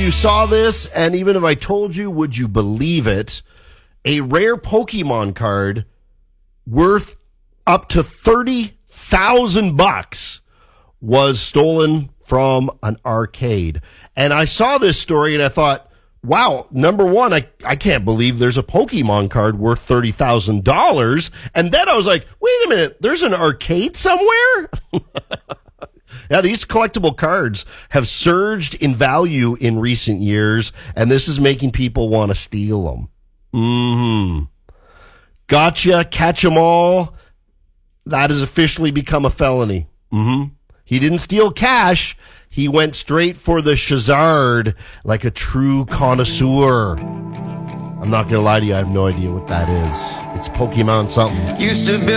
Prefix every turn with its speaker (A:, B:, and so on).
A: you saw this, and even if I told you, would you believe it? A rare Pokemon card worth up to $30,000 was stolen from an arcade. And I saw this story and I thought, wow, number one, I can't believe there's a Pokemon card worth $30,000. And then I was like, wait a minute, there's an arcade somewhere? Yeah, these collectible cards have surged in value in recent years, and this is making people want to steal them. Gotcha, catch 'em all. That has officially become a felony. He didn't steal cash. He went straight for the Charizard like a true connoisseur. I'm not going to lie to you. I have no idea what that is. It's Pokemon something.
B: Used to build